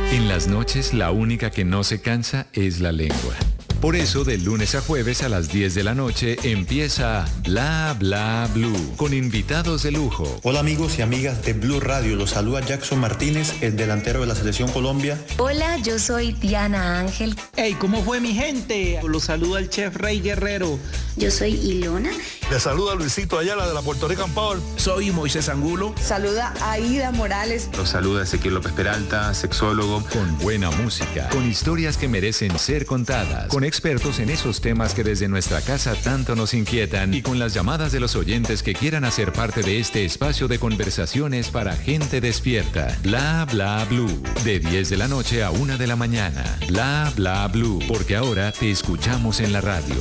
En las noches, la única que no se cansa es la lengua. Por eso, de lunes a jueves a las 10 de la noche empieza Bla Bla Blue, con invitados de lujo. Hola amigos y amigas de Blue Radio, los saluda Jackson Martínez, el delantero de la Selección Colombia. Hola, yo soy Diana Ángel. Hey, ¿cómo fue mi gente? Los saluda el chef Rey Guerrero. Yo soy Ilona. Les saluda Luisito Ayala de la Puerto Rican Power. Soy Moisés Angulo. Saluda Aida Morales. Los saluda Ezequiel López Peralta, sexólogo. Con buena música, con historias que merecen ser contadas, con expertos en esos temas que desde nuestra casa tanto nos inquietan y con las llamadas de los oyentes que quieran hacer parte de este espacio de conversaciones para gente despierta. Bla Bla Blue, de 10 de la noche a 1 de la mañana. Bla Bla Blue, porque ahora te escuchamos en la radio.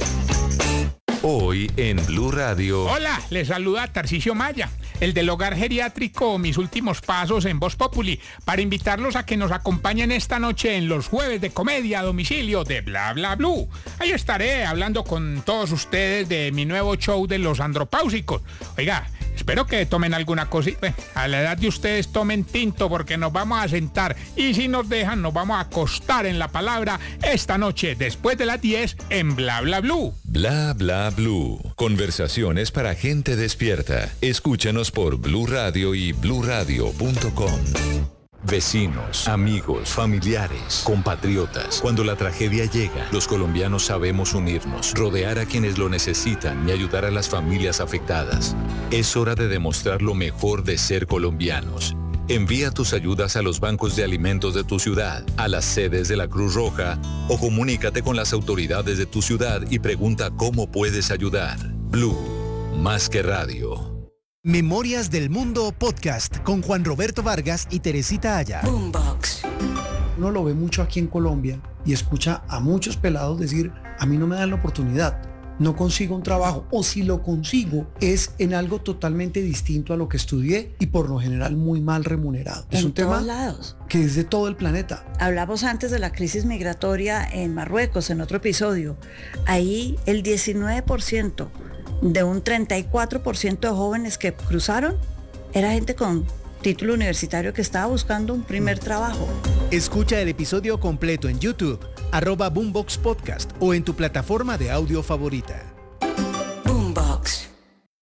Hoy en Blue Radio. Hola, les saluda Tarcisio Maya, el del hogar geriátrico Mis Últimos Pasos en Voz Populi, para invitarlos a que nos acompañen esta noche en los jueves de comedia a domicilio de Bla Bla Blue. Ahí estaré hablando con todos ustedes de mi nuevo show de los andropáusicos. Oiga, espero que tomen alguna cosita. A la edad de ustedes tomen tinto porque nos vamos a sentar y si nos dejan nos vamos a acostar en la palabra esta noche después de las 10 en Bla Bla Blue. Bla Bla Blue. Conversaciones para gente despierta. Escúchanos por Blue Radio y bluradio.com. Vecinos, amigos, familiares, compatriotas. Cuando la tragedia llega, los colombianos sabemos unirnos, rodear a quienes lo necesitan y ayudar a las familias afectadas. Es hora de demostrar lo mejor de ser colombianos. Envía tus ayudas a los bancos de alimentos de tu ciudad, a las sedes de la Cruz Roja o comunícate con las autoridades de tu ciudad y pregunta cómo puedes ayudar. Blue, más que radio. Memorias del Mundo Podcast con Juan Roberto Vargas y Teresita Aya. Boombox. Uno lo ve mucho aquí en Colombia y escucha a muchos pelados decir, a mí no me dan la oportunidad, no consigo un trabajo, o si lo consigo es en algo totalmente distinto a lo que estudié y por lo general muy mal remunerado. Es un tema lados. Que es de todo el planeta. Hablamos antes de la crisis migratoria en Marruecos en otro episodio. Ahí el 19% de un 34% de jóvenes que cruzaron era gente con título universitario que estaba buscando un primer trabajo. Escucha el episodio completo en YouTube, @Boombox Podcast o en tu plataforma de audio favorita. Boombox.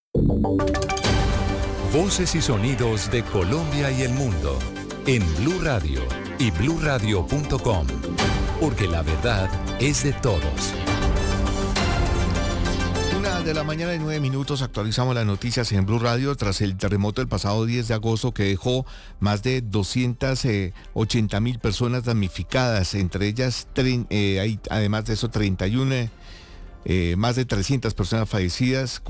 Voces y sonidos de Colombia y el mundo en Blue Radio y bluradio.com, porque la verdad es de todos. 1:09 actualizamos las noticias en Blue Radio tras el terremoto del pasado 10 de agosto que dejó más de 280,000 personas damnificadas, entre ellas hay además de eso 31 más de 300 personas fallecidas,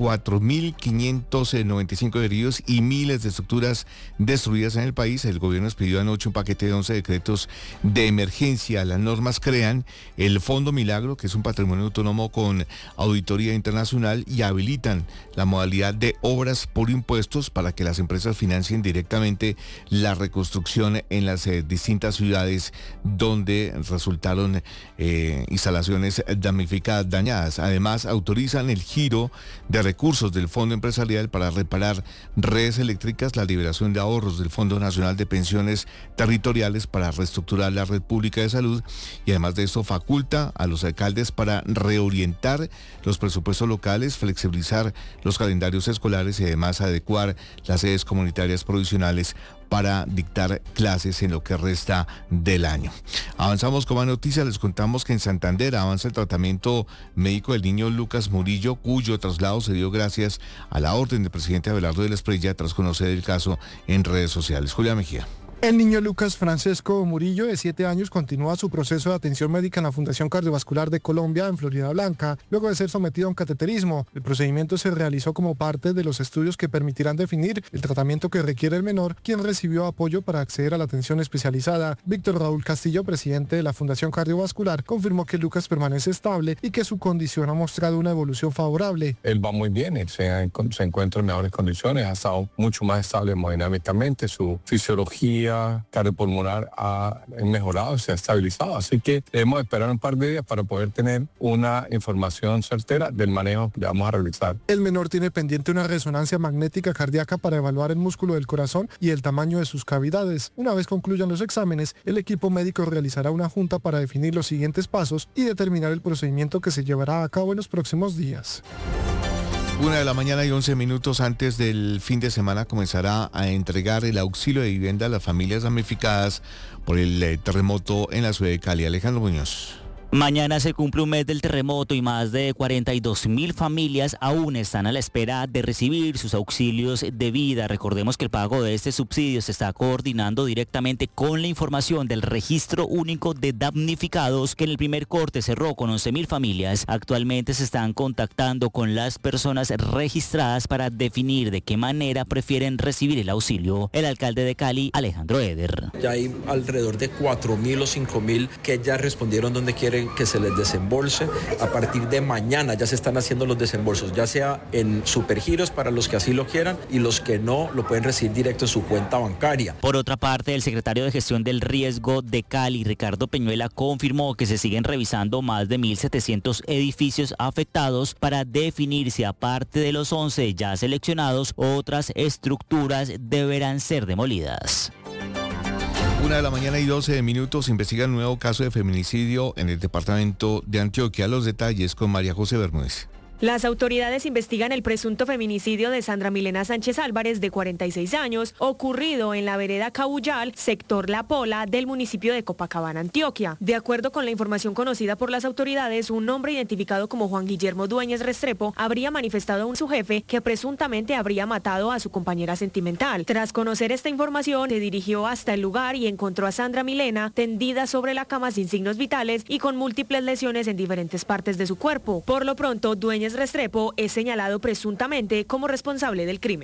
4.595 heridos y miles de estructuras destruidas en el país. El gobierno expidió anoche un paquete de 11 decretos de emergencia. Las normas crean el Fondo Milagro, que es un patrimonio autónomo con auditoría internacional, y habilitan la modalidad de obras por impuestos para que las empresas financien directamente la reconstrucción en las distintas ciudades donde resultaron instalaciones damnificadas, dañadas. Además, autorizan el giro de recursos del Fondo Empresarial para reparar redes eléctricas, la liberación de ahorros del Fondo Nacional de Pensiones Territoriales para reestructurar la red pública de salud, y además de esto faculta a los alcaldes para reorientar los presupuestos locales, flexibilizar los calendarios escolares y además adecuar las sedes comunitarias provisionales para dictar clases en lo que resta del año. Avanzamos con más noticias. Les contamos que en Santander avanza el tratamiento médico del niño Lucas Murillo, cuyo traslado se dio gracias a la orden del presidente Abelardo de la Espriella tras conocer el caso en redes sociales. Julia Mejía. El niño Lucas Francesco Murillo, de 7 años, continúa su proceso de atención médica en la Fundación Cardiovascular de Colombia en Florida Blanca, luego de ser sometido a un cateterismo. El procedimiento se realizó como parte de los estudios que permitirán definir el tratamiento que requiere el menor, quien recibió apoyo para acceder a la atención especializada. Víctor Raúl Castillo, presidente de la Fundación Cardiovascular, confirmó que Lucas permanece estable y que su condición ha mostrado una evolución favorable. Él va muy bien, él se encuentra en mejores condiciones, ha estado mucho más estable hemodinámicamente, su fisiología vía cardiopulmonar ha mejorado, se ha estabilizado. Así que debemos esperar un par de días para poder tener una información certera del manejo que vamos a realizar. El menor tiene pendiente una resonancia magnética cardíaca para evaluar el músculo del corazón y el tamaño de sus cavidades. Una vez concluyan los exámenes, el equipo médico realizará una junta para definir los siguientes pasos y determinar el procedimiento que se llevará a cabo en los próximos días. 1:11 a.m. antes del fin de semana comenzará a entregar el auxilio de vivienda a las familias damnificadas por el terremoto en la ciudad de Cali. Alejandro Muñoz. Mañana se cumple un mes del terremoto y más de 42.000 familias aún están a la espera de recibir sus auxilios de vida. Recordemos que el pago de este subsidio se está coordinando directamente con la información del Registro Único de Damnificados, que en el primer corte cerró con 11.000 familias. Actualmente se están contactando con las personas registradas para definir de qué manera prefieren recibir el auxilio. El alcalde de Cali, Alejandro Eder. Ya hay alrededor de 4.000 o 5.000 que ya respondieron donde quieren que se les desembolse. A partir de mañana ya se están haciendo los desembolsos, ya sea en supergiros para los que así lo quieran y los que no lo pueden recibir directo en su cuenta bancaria. Por otra parte, el secretario de Gestión del Riesgo de Cali, Ricardo Peñuela, confirmó que se siguen revisando más de 1.700 edificios afectados para definir si aparte de los 11 ya seleccionados, otras estructuras deberán ser demolidas. 1:12 a.m. Investiga un nuevo caso de feminicidio en el departamento de Antioquia. Los detalles con María José Bermúdez. Las autoridades investigan el presunto feminicidio de Sandra Milena Sánchez Álvarez, de 46 años, ocurrido en la vereda Cabuyal, sector La Pola, del municipio de Copacabana, Antioquia. De acuerdo con la información conocida por las autoridades, un hombre identificado como Juan Guillermo Dueñez Restrepo habría manifestado a su jefe que presuntamente habría matado a su compañera sentimental. Tras conocer esta información, se dirigió hasta el lugar y encontró a Sandra Milena tendida sobre la cama sin signos vitales y con múltiples lesiones en diferentes partes de su cuerpo. Por lo pronto, Dueñez Restrepo es señalado presuntamente como responsable del crimen.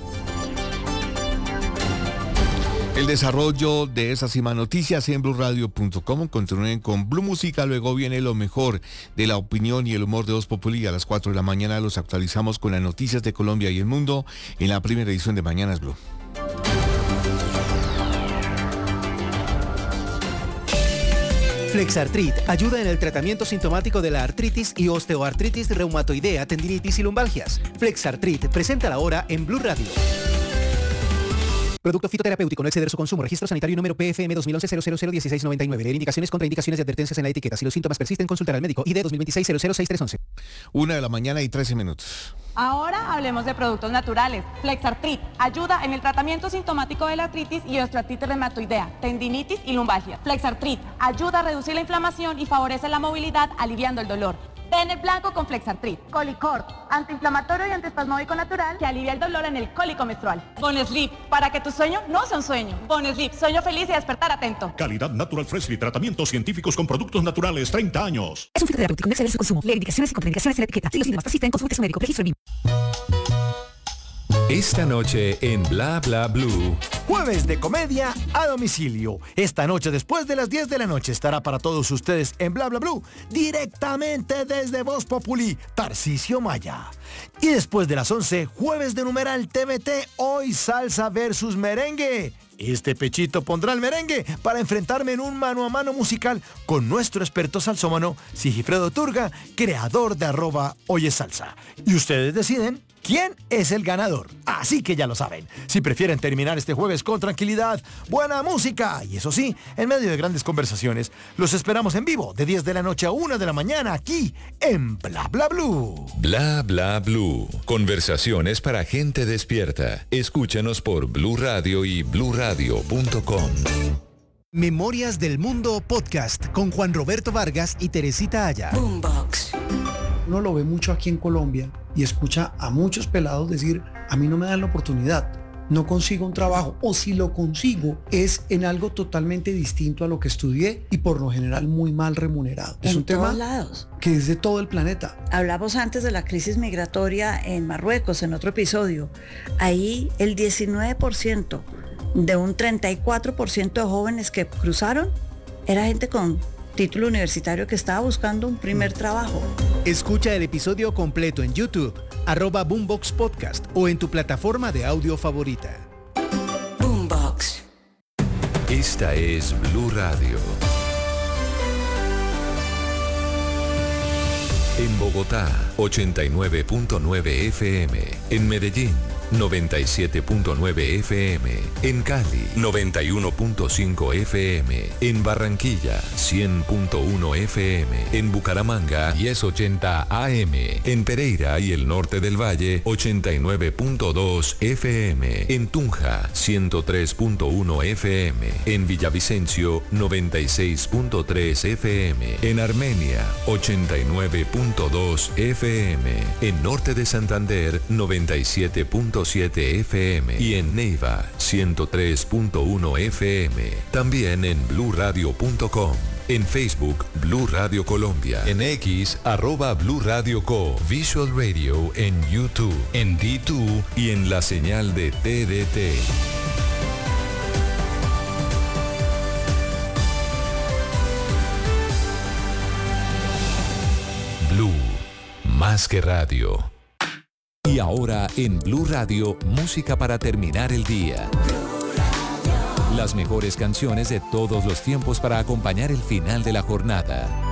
El desarrollo de esas y más noticias en blurradio.com. Continúen con Blue Música, luego viene lo mejor de la opinión y el humor de Voz Populi. A las 4 de la mañana los actualizamos con las noticias de Colombia y el mundo en la primera edición de Mañanas Blue. Flexartrit ayuda en el tratamiento sintomático de la artritis y osteoartritis reumatoidea, tendinitis y lumbalgias. Flexartrit, presenta la hora en Blue Radio. Producto fitoterapéutico, no exceder su consumo. Registro sanitario número PFM 2011-001699. Leer indicaciones, contraindicaciones y advertencias en la etiqueta. Si los síntomas persisten, consultar al médico. ID 2026-006311. 1:13 a.m. Ahora hablemos de productos naturales. Flexartrit ayuda en el tratamiento sintomático de la artritis y osteoartritis reumatoidea, tendinitis y lumbalgia. Flexartrit ayuda a reducir la inflamación y favorece la movilidad, aliviando el dolor. Pene blanco con Flexartrit. Colicort, antiinflamatorio y antiespasmódico natural que alivia el dolor en el cólico menstrual. Bonesleep, para que tu sueño no sea un sueño. Bonesleep, sueño feliz y despertar atento. Calidad Natural Freshly, tratamientos científicos con productos naturales, 30 años. Es un fitoterapéutico, no exceder su consumo. Leer indicaciones y contraindicaciones en la etiqueta. Si los síntomas persisten, consulte a su médico. Registro BIM. Esta noche en Bla Bla Blue. Jueves de comedia a domicilio. Esta noche después de las 10 de la noche estará para todos ustedes en Bla Bla Blue, directamente desde Voz Populi, Tarcisio Maya. Y después de las 11, jueves de numeral TVT, hoy salsa versus merengue. Este pechito pondrá el merengue para enfrentarme en un mano a mano musical con nuestro experto salsómano Sigifredo Turga, creador de @oyesalsa. Y ustedes deciden quién es el ganador. Así que ya lo saben. Si prefieren terminar este jueves con tranquilidad, buena música y eso sí, en medio de grandes conversaciones, los esperamos en vivo de 10 de la noche a 1 de la mañana aquí en Bla Bla Blue. Bla Bla Blue. Conversaciones para gente despierta. Escúchanos por Blue Radio y bluradio.com. Memorias del Mundo Podcast con Juan Roberto Vargas y Teresita Aya. Boombox. Uno lo ve mucho aquí en Colombia y escucha a muchos pelados decir, a mí no me dan la oportunidad, no consigo un trabajo, o si lo consigo es en algo totalmente distinto a lo que estudié y por lo general muy mal remunerado. Es un tema que es de todo el planeta. Hablamos antes de la crisis migratoria en Marruecos en otro episodio. Ahí el 19% de un 34% de jóvenes que cruzaron era gente con título universitario que estaba buscando un primer trabajo. Escucha el episodio completo en YouTube, @Boombox Podcast o en tu plataforma de audio favorita. Boombox. Esta es Blue Radio. En Bogotá, 89.9 FM. En Medellín, 97.9 FM. En Cali, 91.5 FM. En Barranquilla, 100.1 FM. En Bucaramanga, 1080 AM. En Pereira y el norte del Valle, 89.2 FM. En Tunja, 103.1 FM. En Villavicencio, 96.3 FM. En Armenia, 89.2 FM. En norte de Santander, 97.7 FM y en Neiva 103.1 FM. También en bluradio.com. En Facebook, Blue Radio Colombia. En X, @Blue Radio Co. Visual Radio en YouTube, en D2 y en la señal de TDT. Blue, más que radio. Y ahora en Blue Radio, música para terminar el día. Las mejores canciones de todos los tiempos para acompañar el final de la jornada.